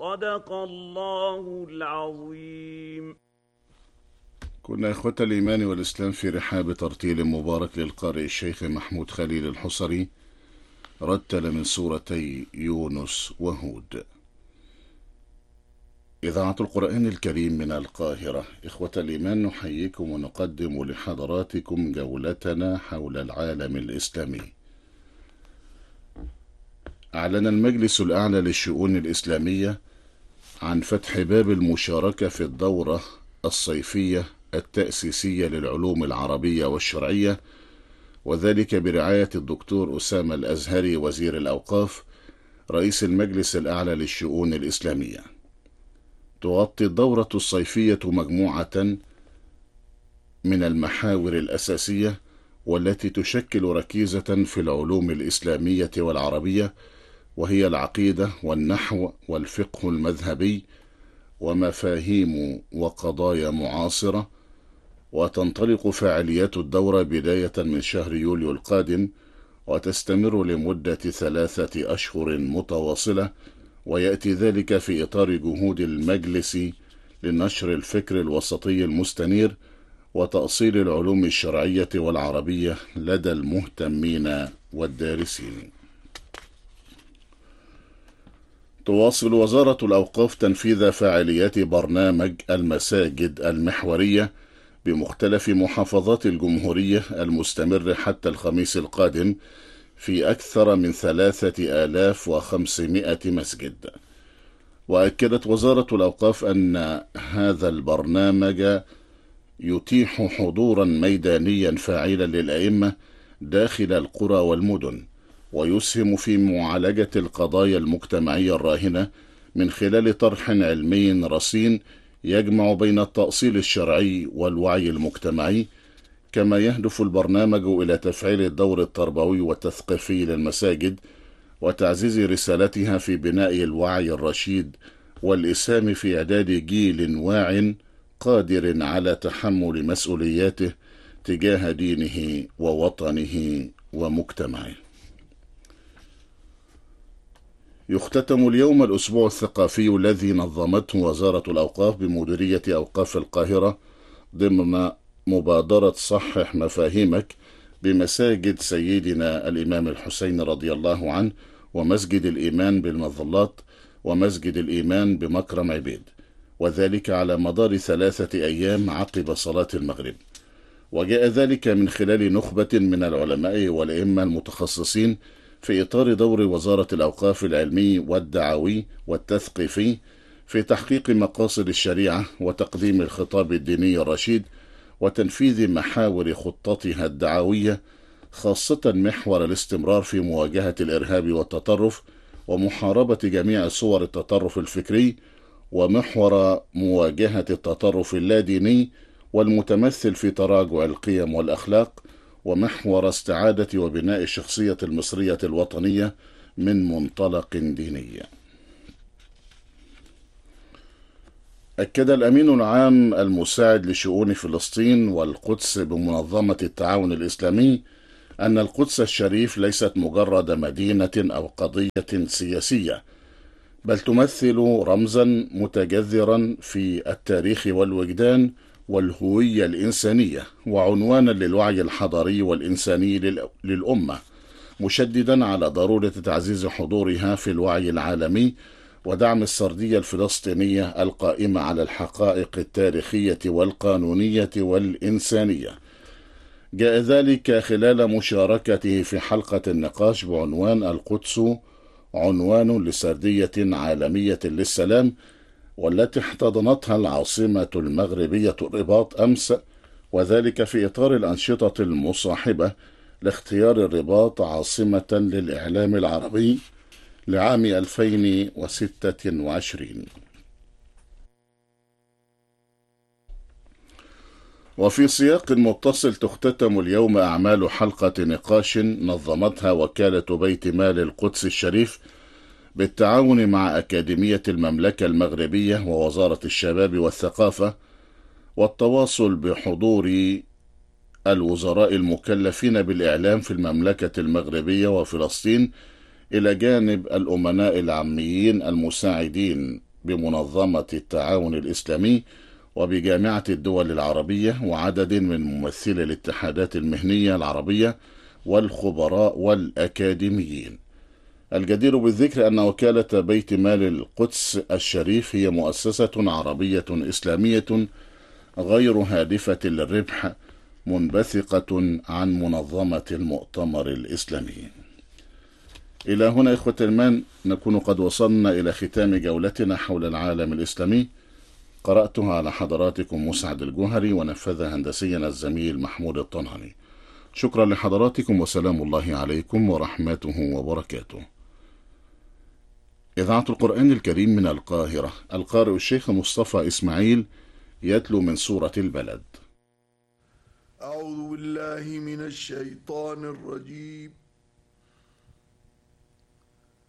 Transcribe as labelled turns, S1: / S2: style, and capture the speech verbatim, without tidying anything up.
S1: صدق الله العظيم.
S2: كنا إخوة الإيمان والإسلام في رحاب ترتيل مبارك للقارئ الشيخ محمود خليل الحصري، رتل من سورتي يونس وهود. إذاعة القرآن الكريم من القاهرة. إخوة الإيمان، نحييكم ونقدم لحضراتكم جولتنا حول العالم الإسلامي. أعلن المجلس الأعلى للشؤون الإسلامية عن فتح باب المشاركة في الدورة الصيفية التأسيسية للعلوم العربية والشرعية، وذلك برعاية الدكتور أسامة الأزهري وزير الأوقاف رئيس المجلس الأعلى للشؤون الإسلامية. تغطي الدورة الصيفية مجموعة من المحاور الأساسية والتي تشكل ركيزة في العلوم الإسلامية والعربية، وهي العقيدة والنحو والفقه المذهبي ومفاهيم وقضايا معاصرة. وتنطلق فعاليات الدورة بداية من شهر يوليو القادم، وتستمر لمدة ثلاثة أشهر متواصلة، ويأتي ذلك في إطار جهود المجلس لنشر الفكر الوسطي المستنير وتأصيل العلوم الشرعية والعربية لدى المهتمين والدارسين. تواصل وزارة الأوقاف تنفيذ فعاليات برنامج المساجد المحورية بمختلف محافظات الجمهورية المستمر حتى الخميس القادم في أكثر من ثلاثة آلاف وخمسمائة مسجد. وأكدت وزارة الأوقاف أن هذا البرنامج يتيح حضورا ميدانيا فاعلا للأئمة داخل القرى والمدن، ويسهم في معالجة القضايا المجتمعية الراهنة من خلال طرح علمي رصين يجمع بين التأصيل الشرعي والوعي المجتمعي. كما يهدف البرنامج إلى تفعيل الدور التربوي والتثقيفي للمساجد وتعزيز رسالتها في بناء الوعي الرشيد والإسهام في إعداد جيل واع قادر على تحمل مسؤولياته تجاه دينه ووطنه ومجتمعه. يختتم اليوم الأسبوع الثقافي الذي نظمته وزارة الأوقاف بمديرية أوقاف القاهرة ضمن مبادرة صحح مفاهيمك بمساجد سيدنا الإمام الحسين رضي الله عنه، ومسجد الإيمان بالمظلات، ومسجد الإيمان بمكرم عبيد، وذلك على مدار ثلاثة أيام عقب صلاة المغرب. وجاء ذلك من خلال نخبة من العلماء والأئمة المتخصصين في إطار دور وزارة الأوقاف العلمي والدعوي والتثقيفي في تحقيق مقاصد الشريعة وتقديم الخطاب الديني الرشيد وتنفيذ محاور خطتها الدعوية، خاصة محور الاستمرار في مواجهة الإرهاب والتطرف ومحاربة جميع صور التطرف الفكري، ومحور مواجهة التطرف اللاديني والمتمثل في تراجع القيم والأخلاق، ومحور استعادة وبناء الشخصية المصرية الوطنية من منطلق ديني. أكد الأمين العام المساعد لشؤون فلسطين والقدس بمنظمة التعاون الإسلامي أن القدس الشريف ليست مجرد مدينة أو قضية سياسية، بل تمثل رمزا متجذرا في التاريخ والوجدان والهوية الإنسانية، وعنوانا للوعي الحضاري والإنساني للأمة، مشددا على ضرورة تعزيز حضورها في الوعي العالمي ودعم السردية الفلسطينية القائمة على الحقائق التاريخية والقانونية والإنسانية. جاء ذلك خلال مشاركته في حلقة النقاش بعنوان القدس عنوان لسردية عالمية للسلام، والتي احتضنتها العاصمة المغربية الرباط أمس، وذلك في إطار الأنشطة المصاحبة لاختيار الرباط عاصمة للإعلام العربي لعام ألفين وستة وعشرين. وفي سياق متصل، تختتم اليوم أعمال حلقة نقاش نظمتها وكالة بيت مال القدس الشريف بالتعاون مع أكاديمية المملكة المغربية ووزارة الشباب والثقافة، والتواصل بحضور الوزراء المكلفين بالإعلام في المملكة المغربية وفلسطين، إلى جانب الأمناء العاميين المساعدين بمنظمة التعاون الإسلامي وبجامعة الدول العربية وعدد من ممثلي الاتحادات المهنية العربية والخبراء والأكاديميين. الجدير بالذكر أن وكالة بيت مال القدس الشريف هي مؤسسة عربية إسلامية غير هادفة للربح، منبثقة عن منظمة المؤتمر الإسلامي. إلى هنا إخوة الإيمان نكون قد وصلنا إلى ختام جولتنا حول العالم الإسلامي. قرأتها على حضراتكم مسعد الجوهري، ونفذها هندسيا الزميل محمود الطنهني. شكرا لحضراتكم، وسلام الله عليكم ورحمته وبركاته. إذاعة القرآن الكريم من القاهرة، القارئ الشيخ مصطفى إسماعيل يتلو من سورة البلد.
S3: أعوذ بالله من الشيطان الرجيم.